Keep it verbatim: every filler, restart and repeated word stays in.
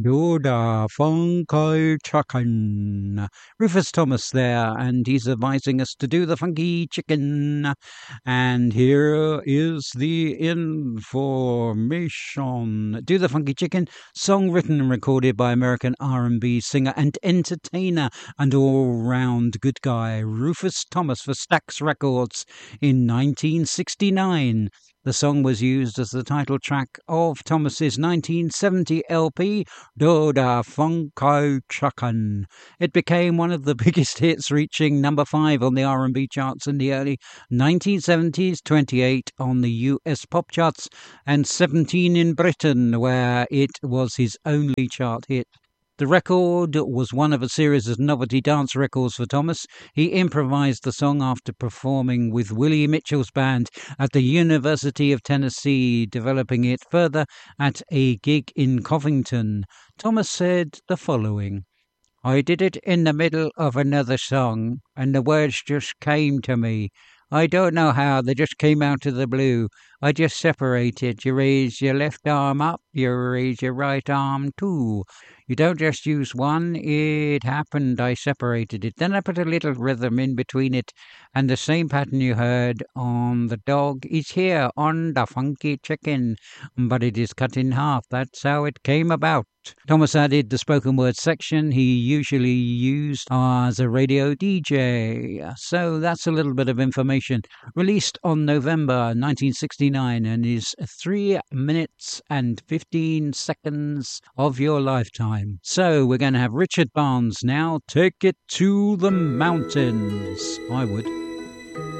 Yoda Funky Chicken. Rufus Thomas there, and he's advising us to do the funky chicken. And here is the information. Do the Funky Chicken, song written and recorded by American R and B singer and entertainer and all-round good guy Rufus Thomas for Stax Records in nineteen sixty-nine. The song was used as the title track of Thomas's nineteen seventy L P, Do Da Funky Chicken. It became one of the biggest hits, reaching number five on the R and B charts in the early nineteen seventies, twenty-eight on the U S pop charts, and seventeen in Britain, where it was his only chart hit. The record was one of a series of novelty dance records for Thomas. He improvised the song after performing with Willie Mitchell's band at the University of Tennessee, developing it further at a gig in Covington. Thomas said the following: "I did it in the middle of another song, and the words just came to me. I don't know how, they just came out of the blue. I just separated. You raise your left arm up, you raise your right arm too. You don't just use one, it happened, I separated it. Then I put a little rhythm in between it, and the same pattern you heard on the dog is here on the Funky Chicken, but it is cut in half. That's how it came about." Thomas added the spoken word section he usually used as a radio D J. So that's a little bit of information. Released on November nineteen sixty-nine and is three minutes and fifteen seconds of your lifetime. So we're going to have Richard Barnes now. Take It to the Mountains. I would.